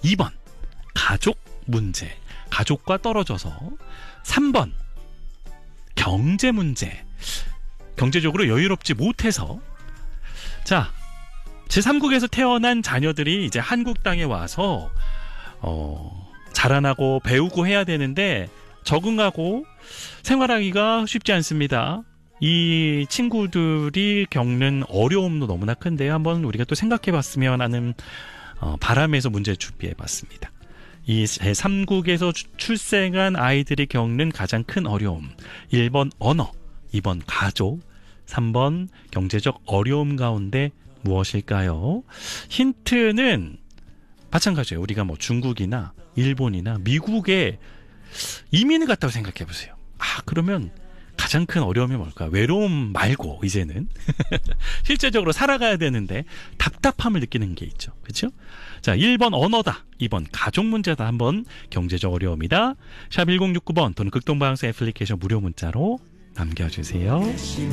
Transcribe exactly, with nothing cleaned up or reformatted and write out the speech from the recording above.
이 번 가족 문제, 가족과 떨어져서. 삼 번 경제 문제, 경제적으로 여유롭지 못해서. 자, 제삼 국에서 태어난 자녀들이 이제 한국 땅에 와서 어, 자라나고 배우고 해야 되는데 적응하고 생활하기가 쉽지 않습니다. 이 친구들이 겪는 어려움도 너무나 큰데요. 한번 우리가 또 생각해봤으면 하는 어, 바람에서 문제 준비해봤습니다. 이 제삼 국에서 출생한 아이들이 겪는 가장 큰 어려움. 일 번 언어, 이 번 가족, 삼 번 경제적 어려움 가운데 무엇일까요? 힌트는 마찬가지예요. 우리가 뭐 중국이나 일본이나 미국에 이민을 갔다고 생각해보세요. 아, 그러면 가장 큰 어려움이 뭘까? 외로움 말고 이제는 실제적으로 살아가야 되는데 답답함을 느끼는 게 있죠. 그렇죠? 자, 일 번 언어다, 이 번 가족 문제다, 삼 번 경제적 어려움이다. 샵 일공육구 번 또는 극동방송 애플리케이션 무료 문자로 남겨주세요.